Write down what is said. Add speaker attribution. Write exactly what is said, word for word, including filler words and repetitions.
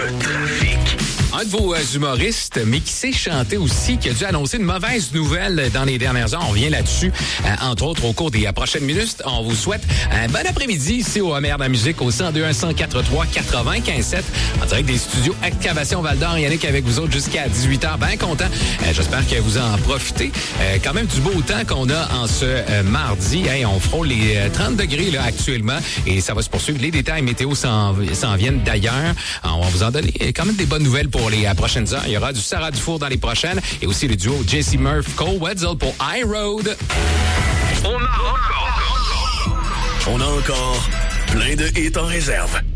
Speaker 1: Le trafic.
Speaker 2: Un de vos euh, humoristes, mais qui sait chanter aussi, qui a dû annoncer une mauvaise nouvelle dans les dernières heures. On revient là-dessus, euh, entre autres, au cours des euh, prochaines minutes. On vous souhaite un bon après-midi ici au Homer de la musique, au cent deux un cent quatre-vingt-trois quatre-vingt-quinze sept, en direct des studios Excavation Val-d'Or. Yannick avec vous autres jusqu'à dix-huit heures. Bien content. Euh, j'espère que vous en profitez. Euh, quand même du beau temps qu'on a en ce euh, mardi. Hey, on frôle les euh, trente degrés là, actuellement et ça va se poursuivre. Les détails météo s'en, s'en viennent d'ailleurs. On va vous en donner quand même des bonnes nouvelles pour les euh, prochaines heures. Il y aura du Sarah Dufour dans les prochaines et aussi le duo Jesse Murph, Cole Wetzel pour High Road.
Speaker 1: On a encore, on a encore plein de hits en réserve.